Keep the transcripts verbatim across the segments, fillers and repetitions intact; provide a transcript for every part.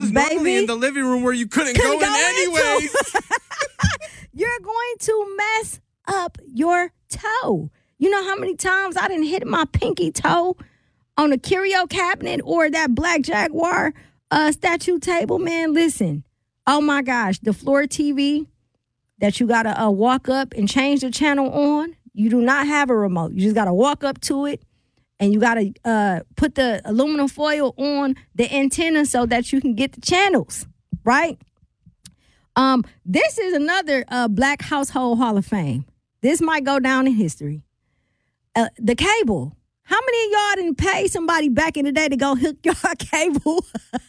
was baby. normally in the living room where you couldn't, Couldn't go, go in anyways. You're going to mess up your toe. You know how many times I didn't hit my pinky toe on a curio cabinet or that black Jaguar uh, statue table? Man, listen. Oh, my gosh. The floor T V that you got to uh, walk up and change the channel on. You do not have a remote. You just got to walk up to it, and you got to uh, put the aluminum foil on the antenna so that you can get the channels, right? Um, this is another uh, Black Household Hall of Fame. This might go down in history. Uh, the cable. How many of y'all didn't pay somebody back in the day to go hook your cable?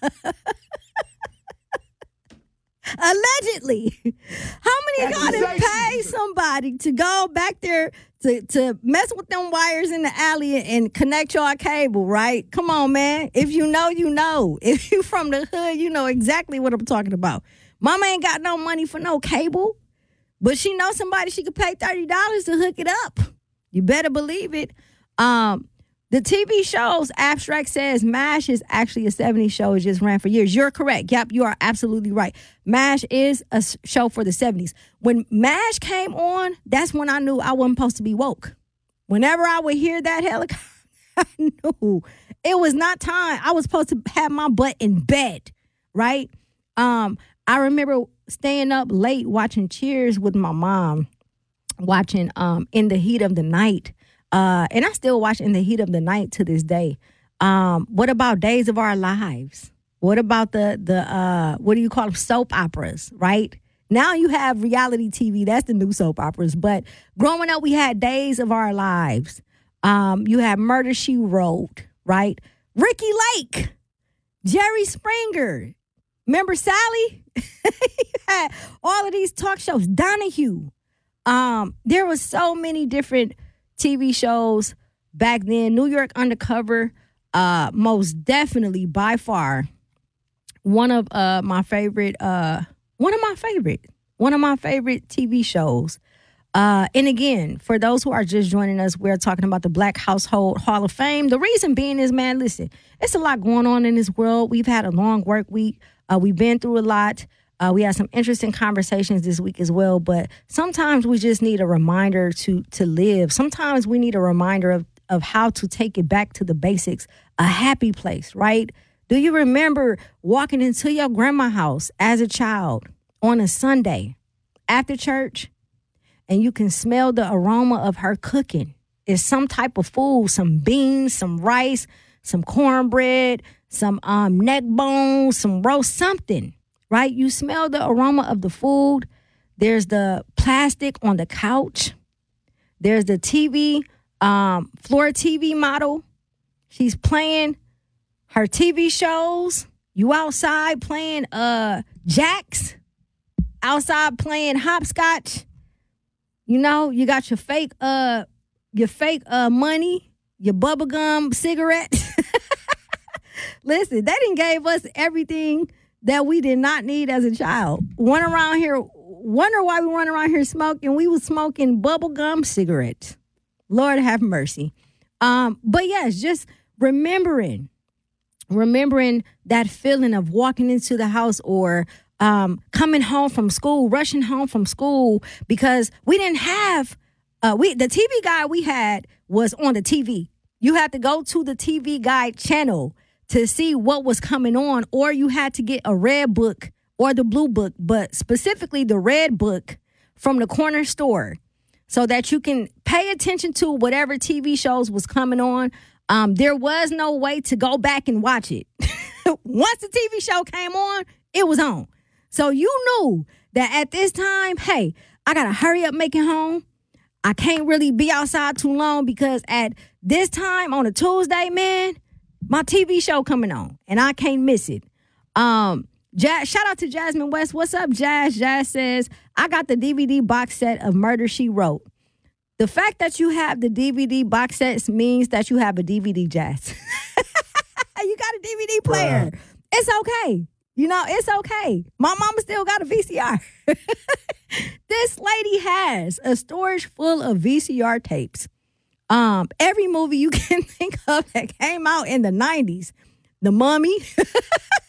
Allegedly. How many of y'all didn't pay somebody to go back there to, to mess with them wires in the alley and connect your cable, right? Come on, man. If you know, you know. If you from the hood, you know exactly what I'm talking about. Mama ain't got no money for no cable, but she knows somebody she could pay thirty dollars to hook it up. You better believe it. Um, the T V shows, Abstract says MASH is actually a seventies show. It just ran for years. You're correct. Yep, you are absolutely right. MASH is a show for the seventies. When MASH came on, that's when I knew I wasn't supposed to be woke. Whenever I would hear that helicopter, I knew it was not time. I was supposed to have my butt in bed, right? Um, I remember staying up late watching Cheers with my mom, watching um, In the Heat of the Night. Uh, and I still watch In the Heat of the Night to this day. Um, what about Days of Our Lives? What about the, the uh, what do you call them, soap operas, right? Now you have reality T V. That's the new soap operas. But growing up, we had Days of Our Lives. Um, you had Murder, She Wrote, right? Ricky Lake, Jerry Springer. Remember Sally? You had all of these talk shows. Donahue. Um, there was so many different T V shows back then. New York Undercover, uh, most definitely by far one of uh my favorite, uh, one of my favorite, one of my favorite T V shows. Uh, and again, for those who are just joining us, we're talking about the Black Household Hall of Fame. The reason being is, man, listen, it's a lot going on in this world. We've had a long work week. Uh, we've been through a lot. Uh, we had some interesting conversations this week as well, but sometimes we just need a reminder to to live. Sometimes we need a reminder of, of how to take it back to the basics, a happy place, right? Do you remember walking into your grandma's house as a child on a Sunday after church, and you can smell the aroma of her cooking? It's some type of food, some beans, some rice, some cornbread, some um, neck bones, some roast something. Right? You smell the aroma of the food. There's the plastic on the couch. There's the T V, um, floor T V model. She's playing her T V shows. You outside playing uh jacks. Outside playing hopscotch. You know, you got your fake uh your fake uh money, your bubblegum cigarettes. Listen, they didn't gave us everything that we did not need as a child. Run around here, wonder why we run around here smoking. We was smoking bubblegum cigarettes. Lord have mercy. Um, but yes, just remembering, remembering that feeling of walking into the house or um, coming home from school, rushing home from school because we didn't have, uh, we the T V guide we had was on the T V. You had to go to the T V guide channel to see what was coming on, or you had to get a red book or the blue book, but specifically the red book from the corner store so that you can pay attention to whatever T V shows was coming on. Um, there was no way to go back and watch it. Once the T V show came on, it was on. So you knew that at this time, hey, I got to hurry up, make it home. I can't really be outside too long because at this time on a Tuesday, man, my T V show coming on, and I can't miss it. Um, Jazz, shout out to Jasmine West. What's up, Jazz? Jazz says, I got the D V D box set of Murder, She Wrote. The fact that you have the D V D box sets means that you have a D V D, Jazz. You got a D V D player. Bruh. It's okay. You know, it's okay. My mama still got a V C R. This lady has a storage full of V C R tapes. Um, every movie you can think of that came out in the nineties. The Mummy.